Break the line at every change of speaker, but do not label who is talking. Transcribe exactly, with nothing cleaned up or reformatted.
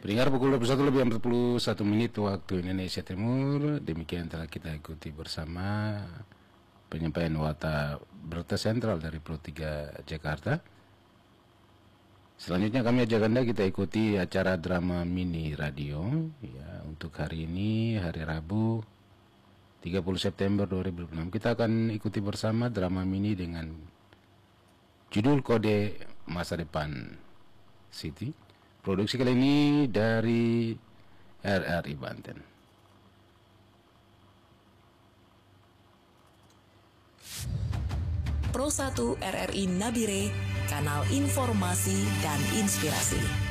Pendengar, pukul dua puluh satu lebih empat puluh satu menit waktu Indonesia Timur. Demikian telah kita ikuti bersama penyampaian Warta Berita Sentral dari Pro tiga Jakarta. Selanjutnya kami ajak Anda kita ikuti acara drama mini radio ya, untuk hari ini, hari Rabu tiga puluh September dua ribu dua puluh enam. Kita akan ikuti bersama drama mini dengan judul Kode Masa Depan City. Produksi kali ini dari R R I Banten.
Pro satu R R I Nabire, kanal informasi dan inspirasi.